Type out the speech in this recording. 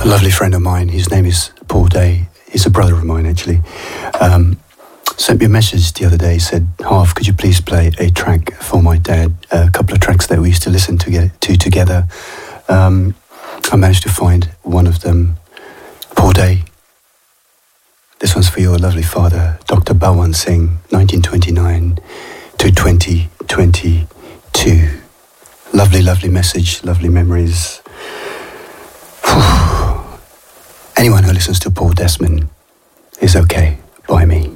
a lovely friend of mine, his name is Paul Day, he's a brother of mine actually, sent me a message the other day, said, Harv, could you please play a track for my dad, a couple of tracks that we used to listen to together. I managed to find one of them. Paul Day, this one's for your lovely father, Dr. Balwant Singh, 1929 to 2022. Lovely, lovely message, lovely memories. Anyone who listens to Paul Desmond is okay by me.